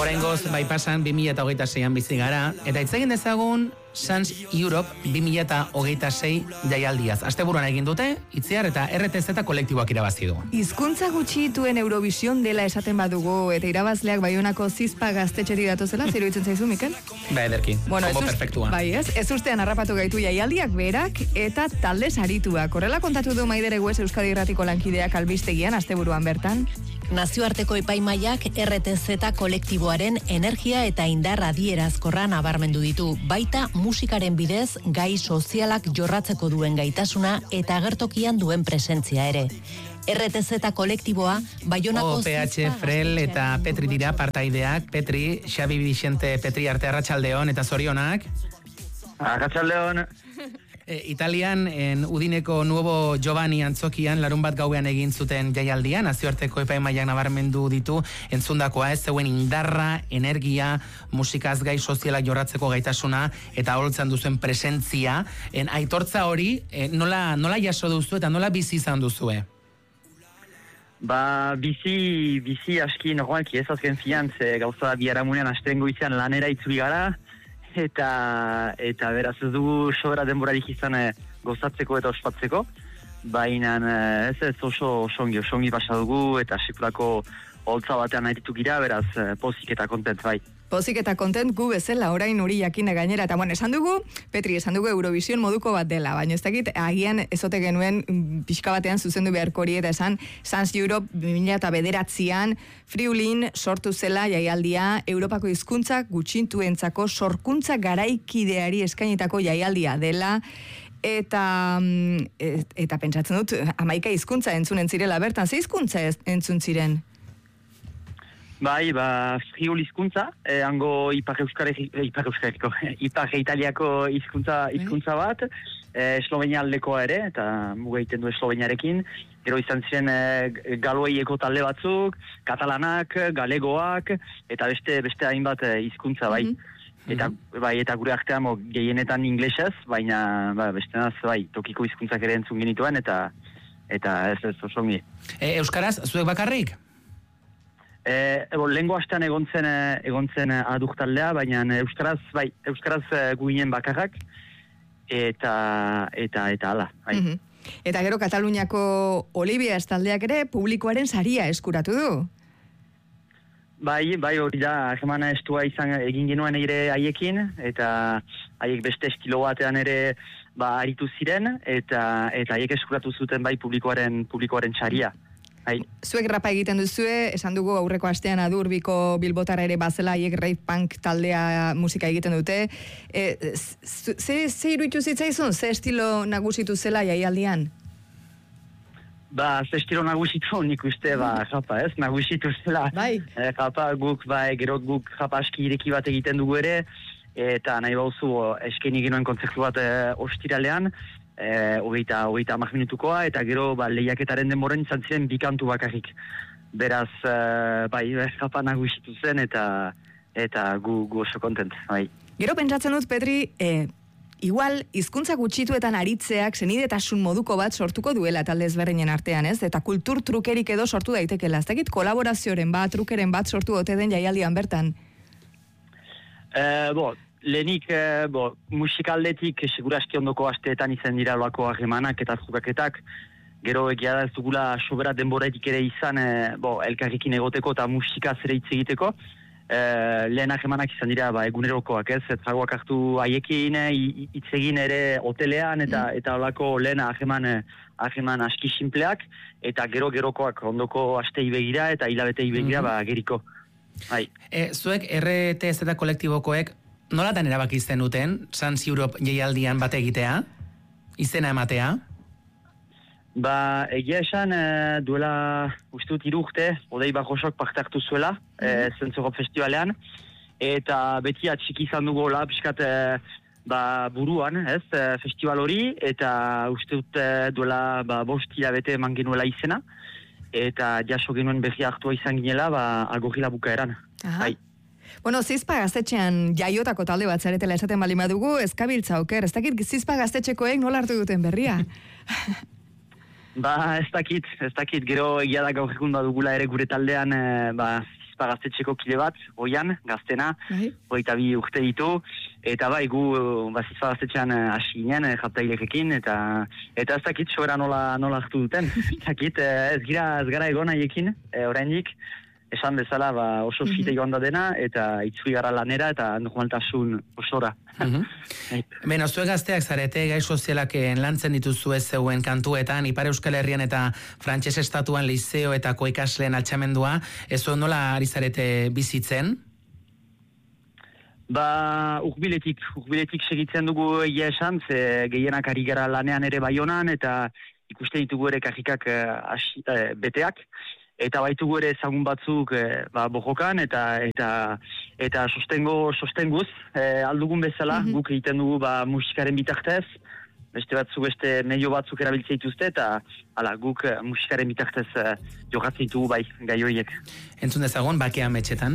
Oraingoz, bai pasan 2026an bizi gara, eta hitz egin dezagun Sans Europe 2026 jaialdiaz. Asteburuan egin dute, Itziar eta RTZ kolektiboak irabazi du. Hizkuntza gutxituen Eurovision dela esaten badugu, eta irabazleak Baionako Zizpa gaztetxetik datozela, zer iruditzen zaizu, Mikel? Ba, ederki, kombo perfektua. Bai, ez ustean harrapatu gaitu jaialdiak berak eta talde sarituak. Horrela kontatu du Maider Eguez Euskadi Irratiko lankideak albistegian asteburuan bertan. Nazioarteko epaimaiak RTZ kolektiboaren energia eta indar adierazkorra nabarmendu ditu, baita musikaren bidez gai sozialak jorratzeko duen gaitasuna eta agertokian duen presentzia ere. RTZ kolektiboa Baionako PH Frel eta Petri dira partaideak. Petri, Xabi Vicente Petri arte arratsaldeon eta zorionak. Arratsaldeon. Italian, Udineko Nuevo Giovanni antzokian larun bat gauean egin zuten jaialdian, nazioarteko epaimaiak nabarmendu ditu entzundakoa, ez zeuen indarra, energia, musikaz gai sozialak jorratzeko gaitasuna eta holtzan duzuen presentzia. Aitortza hori, nola jaso duzu eta nola bizi izan duzue? Ba, bizi aski normalki ez azken fian, ze gauza biharamunean astengo izan lanera itzuli gara, eta beraz ez dugu sobera denborarik izan gozatzeko eta ospatzeko, baina ez oso ongi pasa dugu eta sekulako holtza batean aritu gira, beraz pozik eta kontent bai. Pozik eta kontent gu bezala orain hori jakine gainera, eta esan dugu, Petri, esan dugu Eurovision moduko bat dela, baina ez dakit agian ezote genuen pixka batean zuzendu beharko hori eta esan Sans Europe 2009an Friulin sortu zela jaialdia Europako hizkuntzak gutxintuentzako sorkuntza garaikideari eskainitako jaialdia dela, eta pentsatzen dut 11 hizkuntza entzunen zirela bertan, ze hizkuntza entzun ziren? Bai, Friul hizkuntza, hango Ipar Italiako hizkuntza bat, Eslovenia aldekoa ere, eta muga egiten du Esloveniarekin, gero izan ziren galoieko talde batzuk, katalanak, galegoak, eta beste hainbat hizkuntza bai. Eta gure artean gehienetan inglesez, baina bestenaz tokiko hizkuntzak ere entzun genituen, eta ez osongi. Euskaraz, zuek bakarrik? Lehengo astean egon zen aduk taldea, baina euskaraz guinen bakarrak eta hala. Eta gero Kataluniako Olivias taldeak ere publikoaren saria eskuratu du. Bai, hori da, harremana estua egin genuen ere haiekin, eta haiek beste estilo batean ere aritu ziren, eta haiek eskuratu zuten bai publikoaren saria. Zuek rapa egiten duzue, esan dugu aurreko astean Adurbiko Bilbotara ere bazela, haiek rave punk taldea musika egiten dute. Ze iruditu zitzaizun, ze estilo nagusitu zela jaialdian? Ze estilo nagusitu nik uste rapa ez, nagusitu zela. Rapa guk, gero guk rapa aski ireki bat egiten dugu ere, eta nahi bauzu eskaini genuen kontzertu bat ostiralean, hogeita 10 minutukoa, eta gero lehiaketaren denboren izan ziren bikantu bakarrik. Beraz, rapa nagusitu zen, eta gu oso kontent. Gero pentsatzen dut, Petri, igual, hizkuntza gutxituetan aritzeak zenidetasun moduko bat sortuko duela talde ezberdinen artean, ez? Eta kultur trukerik edo sortu daitekela. Ez dakit kolaborazioaren bat, trukeren bat sortu ote den jaialdian bertan? Lehenik, musikaldetik seguraski ondoko asteetan izan dira olako harremanak eta zukaketak. Gero egia da ez dugula sobera denboraetik ere izan elkarrekin egoteko eta musika zere hitz egiteko. Lehen harremanak izan dira egunerokoak ez, tragoak hartu haiekin, hitz egin ere hotelean eta olako lehen harreman aski simpleak, eta gerokoak ondoko astei begira eta hilabetei begira geriko. Zuek RTZ kolektibokoek nolatan erabaki zenuten Sans Europe jaialdian bat egitea? Izena ematea? Egia esan duela uste dut 3 urte, Odei Barrosok parte hartu zuela Zentzorop Festivalean, eta beti atxiki izan dugu pixkat buruan, ez, festival hori, eta uste dut duela 5 hilabete eman genuela izena, eta jaso genuen berri hartua izan ginela Agorrila bukaeran. Zizpa gaztetxean jaiotako talde bat zaretela esaten bali badugu, ezkabiltza oker, ez dakit Zizpa gaztetxekoek nola hartu duten berria? Ez dakit, gero egia da gaur egun badugula ere gure taldean Bazizpa gaztetxeko kide bat, oian, gaztena, 22 urte ditu, eta bai, gu Bazizpa gaztetxean hasi ginen, japtailekekin, eta ez dakit sobera nola hartu duten. Ez dakit, ez gara egon haiekin, oraindik, esan bezala oso fite joan da dena, eta itzuli gara lanera, eta normaltasun osora. Beno, zuek gazteak zarete, gai sozialak lantzen dituzu ez zeuen kantuetan, Ipar Euskal Herrian eta Frantses Estatuan lizeoetako ikasleen altxamendua, ez nola ari zarete bizitzen? Urbiletik segitzen dugu egia esan, ze gehienak ari gara lanean ere Baionan, eta ikusten ditugu ere kajikak beteak, eta baitugu ere ezagun batzuk bojokan, eta sostenguz, aldugun bezala, guk egiten dugu musikaren bitartez, beste medio batzuk erabiltzea dituzte, eta guk musikaren bitartez jokatzen ditugu gai horiek. Entzun dezagon, Bakea Ametsetan.